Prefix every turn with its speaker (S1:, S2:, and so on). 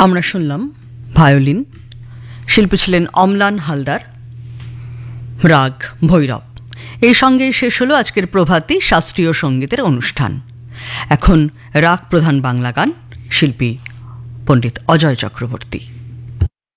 S1: আমরা শুনলাম ভায়োলিন, শিল্পী ছিলেন অম্লান হালদার, রাগ ভৈরব। এই সঙ্গে শেষ হলো আজকের প্রভাতী শাস্ত্রীয় সঙ্গীতের অনুষ্ঠান। এখন রাগ প্রধান বাংলা গান, শিল্পী পণ্ডিত অজয় চক্রবর্তী।